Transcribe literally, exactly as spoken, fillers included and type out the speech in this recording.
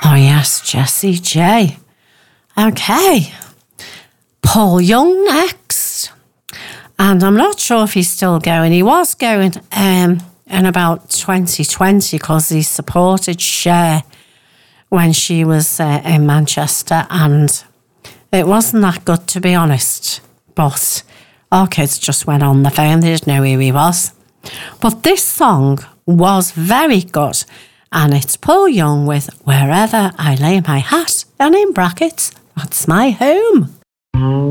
Oh yes, Jessie J. Okay. Paul Young next. And I'm not sure if he's still going. He was going um, in about twenty twenty because he supported Cher when she was uh, in Manchester, and it wasn't that good, to be honest. But our kids just went on the phone. They didn't know who he was. But this song was very good. And it's Paul Young with Wherever I Lay My Hat, and in brackets, that's my home.